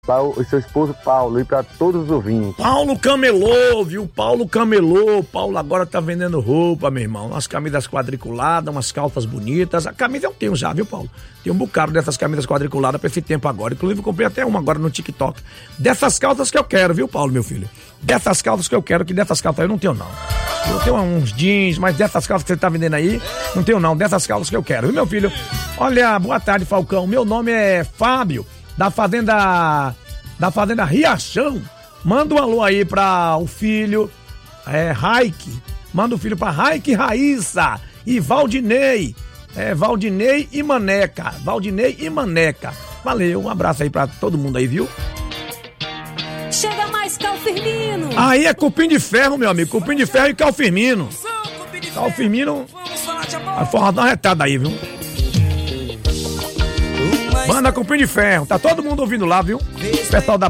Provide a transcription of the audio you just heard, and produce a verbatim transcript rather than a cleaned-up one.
para o seu esposo Paulo e para todos os ouvintes. Paulo camelou, viu? Paulo camelou. Paulo agora tá vendendo roupa, meu irmão. Umas camisas quadriculadas, umas calças bonitas. A camisa eu tenho já, viu, Paulo? Tem um bocado dessas camisas quadriculadas pra esse tempo agora. Inclusive, eu comprei até uma agora no TikTok. Dessas calças que eu quero, viu, Paulo, meu filho? Dessas calças que eu quero, que dessas calças eu não tenho, não. Eu tenho uns jeans, mas dessas calças que você tá vendendo aí, não tenho, não. Dessas calças que eu quero, viu, meu filho? Olha, boa tarde, Falcão. Meu nome é Fábio, da Fazenda... da Fazenda Riachão. Manda um alô aí pra o filho, é, Raik. Manda o filho pra Raik Raíssa e Valdinei. É, Valdinei e Maneca. Valdinei e Maneca. Valeu, um abraço aí pra todo mundo aí, viu? Chega mais, Calfirmino. Aí é cupim de ferro, meu amigo. Cupim de ferro e Calfirmino. Calfirmino. A forra dá uma retada aí, viu? Manda cupim de ferro. Tá todo mundo ouvindo lá, viu? O pessoal da